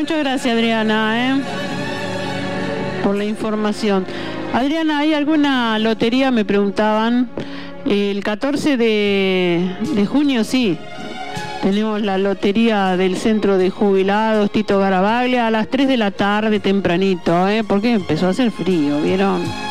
Muchas gracias, Adriana, por la información. Adriana, ¿hay alguna lotería? Me preguntaban. El 14 de junio, sí. Tenemos la lotería del Centro de Jubilados Tito Garabaglia a las 3 de la tarde tempranito, porque empezó a hacer frío, ¿vieron?